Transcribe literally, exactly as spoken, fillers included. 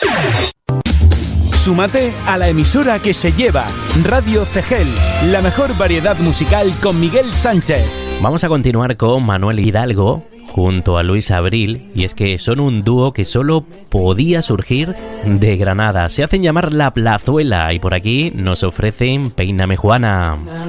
Súmate a la emisora que se lleva Radio Cegel, la mejor variedad musical con Miguel Sánchez. Vamos a continuar con Manuel Hidalgo junto a Luis Abril, y es que son un dúo que solo podía surgir de Granada. Se hacen llamar La Plazuela y por aquí nos ofrecen Péiname Juana.